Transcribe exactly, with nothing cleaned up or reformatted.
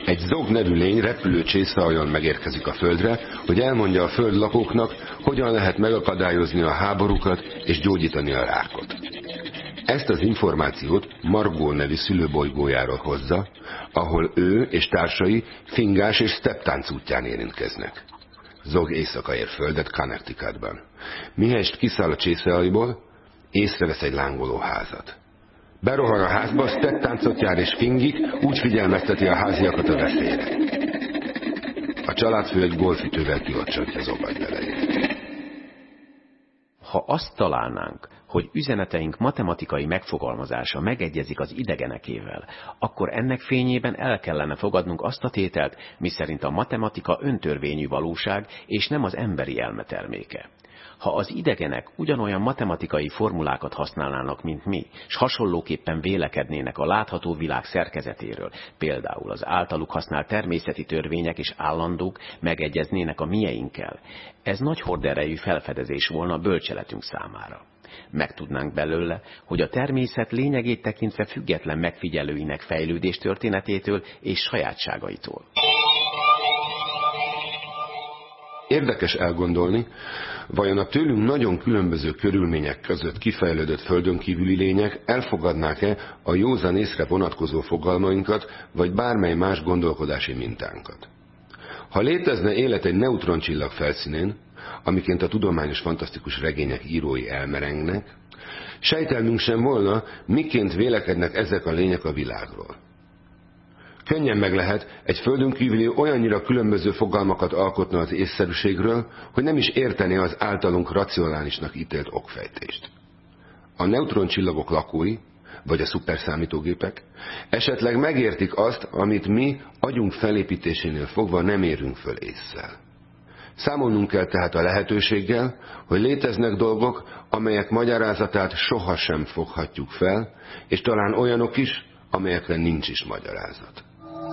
Egy Zog nevű lény repülő csészehajon megérkezik a Földre, hogy elmondja a Föld lakóknak, hogyan lehet megakadályozni a háborúkat és gyógyítani a rákot. Ezt az információt Margó nevű szülőbolygójáról hozza, ahol ő és társai fingás és stepptánc útján érintkeznek. Zog éjszaka ér földet Connecticutban. Mihelyest kiszáll a csészehajból, észrevesz egy lángoló házat. Berohan a házba, stepptáncot jár és fingik, úgy figyelmezteti a háziakat a veszélyre. A családfő egy golfütővel kilocsantja Zog agyvelejét. Ha azt találnánk, hogy üzeneteink matematikai megfogalmazása megegyezik az idegenekével, akkor ennek fényében el kellene fogadnunk azt a tételt, miszerint a matematika öntörvényű valóság, és nem az emberi elme terméke. Ha az idegenek ugyanolyan matematikai formulákat használnának, mint mi, s hasonlóképpen vélekednének a látható világ szerkezetéről, például az általuk használt természeti törvények és állandók megegyeznének a mieinkkel, ez nagy horderejű felfedezés volna a bölcseletünk számára. Megtudnánk belőle, hogy a természet lényegét tekintve független megfigyelőinek fejlődés történetétől és sajátságaitól. Érdekes elgondolni, vajon a tőlünk nagyon különböző körülmények között kifejlődött földönkívüli lények elfogadnák-e a józan észre vonatkozó fogalmainkat, vagy bármely más gondolkodási mintánkat. Ha létezne élet egy neutroncsillag felszínén, amiként a tudományos fantasztikus regények írói elmerengnek, sejtelnünk sem volna, miként vélekednek ezek a lények a világról. Könnyen meg lehet egy földön kívüli olyannyira különböző fogalmakat alkotna az észszerűségről, hogy nem is értené az általunk racionálisnak ítélt okfejtést. A neutroncsillagok lakói, vagy a szuperszámítógépek esetleg megértik azt, amit mi agyunk felépítésénél fogva nem érünk föl ésszel. Számolnunk kell tehát a lehetőséggel, hogy léteznek dolgok, amelyek magyarázatát sohasem foghatjuk fel, és talán olyanok is, amelyekre nincs is magyarázat.